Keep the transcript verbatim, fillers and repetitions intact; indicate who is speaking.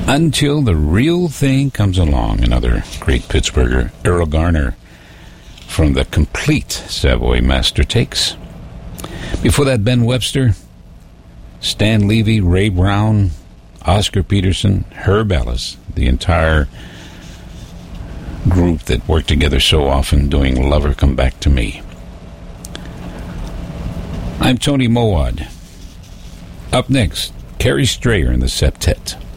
Speaker 1: Until the Real Thing Comes Along, another great Pittsburgher, Errol Garner, from the complete Savoy Master Takes. Before that, Ben Webster, Stan Levy, Ray Brown, Oscar Peterson, Herb Ellis, the entire group that worked together so often doing Lover Come Back to Me. I'm Tony Mowad. Up next, Carrie Strayer and the Septet.